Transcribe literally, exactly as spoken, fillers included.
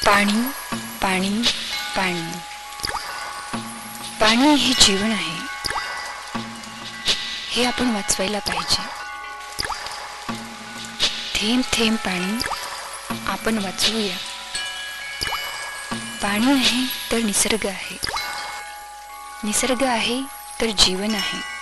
पाणी पाणी पाणी पाणी हे जीवन आहे, हे आपण वाचवायला पाहिजे. थेंब थेंब पाणी आपण वाचवूया. पाणी आहे तर निसर्ग आहे, निसर्ग आहे तर जीवन आहे.